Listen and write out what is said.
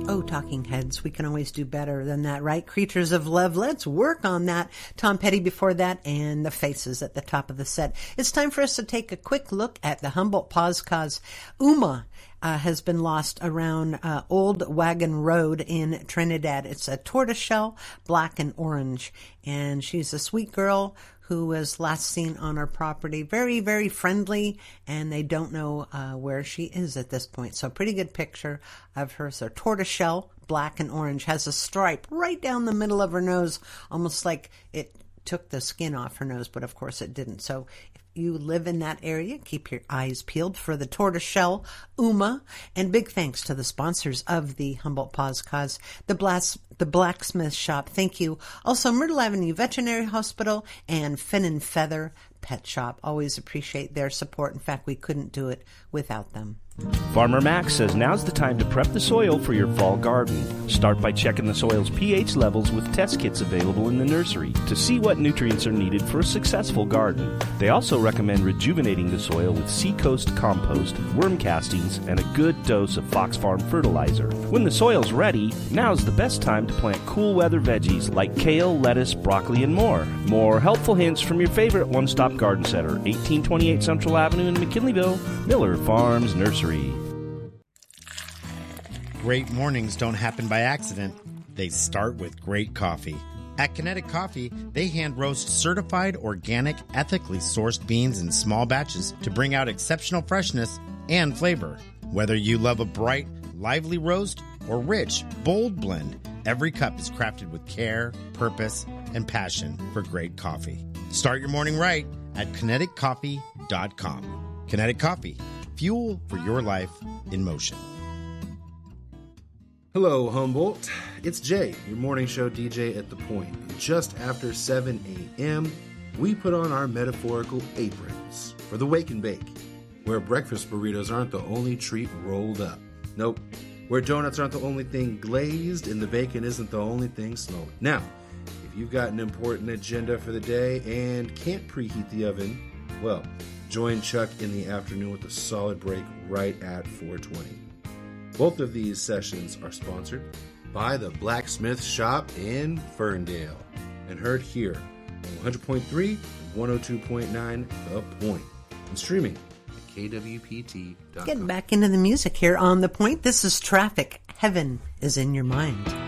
Oh, Talking Heads, we can always do better than that, right? Creatures of Love, let's work on that. Tom Petty before that, and the Faces at the top of the set. It's time for us to take a quick look at the Humboldt Pazkaz. Uma has been lost around Old Wagon Road in Trinidad. It's a tortoiseshell, black and orange, and she's a sweet girl who was last seen on our property. Very, very friendly, and they don't know where she is at this point. So pretty good picture of her. So tortoiseshell, black and orange, has a stripe right down the middle of her nose, almost like it took the skin off her nose, but of course it didn't. So if you live in that area, keep your eyes peeled for the tortoiseshell, Uma. And big thanks to the sponsors of the Humboldt Pazkaz, the Blacksmith Shop. Thank you. Also, Myrtle Avenue Veterinary Hospital and Fin and Feather Pet Shop. Always appreciate their support. In fact, we couldn't do it without them. Farmer Max says now's the time to prep the soil for your fall garden. Start by checking the soil's pH levels with test kits available in the nursery to see what nutrients are needed for a successful garden. They also recommend rejuvenating the soil with Seacoast compost, worm castings, and a good dose of Fox Farm fertilizer. When the soil's ready, now's the best time to plant cool weather veggies like kale, lettuce, broccoli, and more. More helpful hints from your favorite one-stop garden center, 1828 Central Avenue in McKinleyville, Miller Farms Nursery. Great mornings don't happen by accident. They start with great coffee. At Kinetic Coffee, they hand roast certified, organic, ethically sourced beans in small batches to bring out exceptional freshness and flavor. Whether you love a bright, lively roast or rich, bold blend, every cup is crafted with care, purpose, and passion for great coffee. Start your morning right at kineticcoffee.com. Kinetic Coffee, fuel for your life in motion. Hello, Humboldt. It's Jay, your morning show DJ at The Point. Just after 7 a.m., we put on our metaphorical aprons for the Wake and Bake, where breakfast burritos aren't the only treat rolled up. Nope. Where donuts aren't the only thing glazed and the bacon isn't the only thing smoked. Now, if you've got an important agenda for the day and can't preheat the oven, well, join Chuck in the afternoon with a solid break right at 4:20. Both of these sessions are sponsored by the Blacksmith Shop in Ferndale and heard here on 100.3 and 102.9 The Point and streaming at kwpt.com. Getting back into the music here on The Point. This is Traffic. Heaven is in your mind.